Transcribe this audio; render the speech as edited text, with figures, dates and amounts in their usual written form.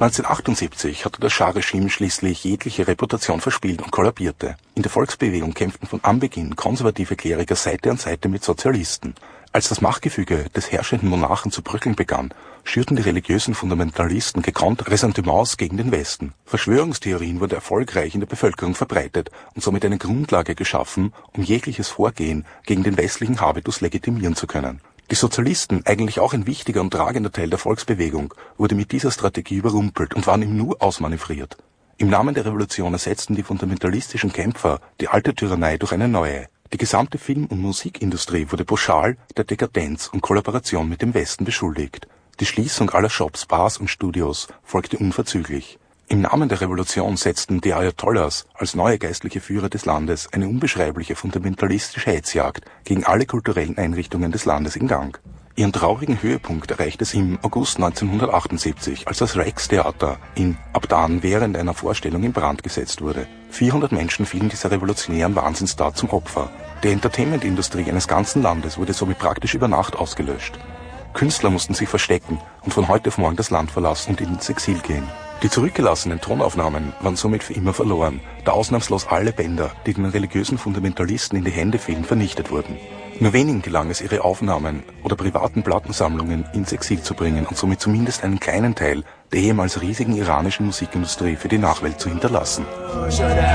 1978 hatte das Schah-Regime schließlich jegliche Reputation verspielt und kollabierte. In der Volksbewegung kämpften von Anbeginn konservative Kleriker Seite an Seite mit Sozialisten. Als das Machtgefüge des herrschenden Monarchen zu bröckeln begann, schürten die religiösen Fundamentalisten gekonnt Ressentiments gegen den Westen. Verschwörungstheorien wurden erfolgreich in der Bevölkerung verbreitet und somit eine Grundlage geschaffen, um jegliches Vorgehen gegen den westlichen Habitus legitimieren zu können. Die Sozialisten, eigentlich auch ein wichtiger und tragender Teil der Volksbewegung, wurde mit dieser Strategie überrumpelt und waren im Nu ausmanövriert. Im Namen der Revolution ersetzten die fundamentalistischen Kämpfer die alte Tyrannei durch eine neue. Die gesamte Film- und Musikindustrie wurde pauschal der Dekadenz und Kollaboration mit dem Westen beschuldigt. Die Schließung aller Shops, Bars und Studios folgte unverzüglich. Im Namen der Revolution setzten die Ayatollahs als neue geistliche Führer des Landes eine unbeschreibliche fundamentalistische Hetzjagd gegen alle kulturellen Einrichtungen des Landes in Gang. Ihren traurigen Höhepunkt erreichte es im August 1978, als das Rex-Theater in Abdan während einer Vorstellung in Brand gesetzt wurde. 400 Menschen fielen dieser revolutionären Wahnsinnstat zum Opfer. Die Entertainment-Industrie eines ganzen Landes wurde somit praktisch über Nacht ausgelöscht. Künstler mussten sich verstecken und von heute auf morgen das Land verlassen und ins Exil gehen. Die zurückgelassenen Tonaufnahmen waren somit für immer verloren, da ausnahmslos alle Bänder, die den religiösen Fundamentalisten in die Hände fielen, vernichtet wurden. Nur wenigen gelang es, ihre Aufnahmen oder privaten Plattensammlungen ins Exil zu bringen und somit zumindest einen kleinen Teil der ehemals riesigen iranischen Musikindustrie für die Nachwelt zu hinterlassen.